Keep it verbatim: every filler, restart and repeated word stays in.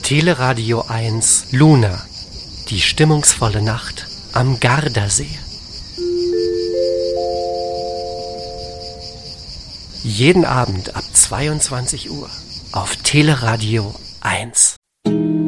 Teleradio eins Luna, die stimmungsvolle Nacht am Gardasee. Jeden Abend ab zweiundzwanzig Uhr auf Teleradio eins.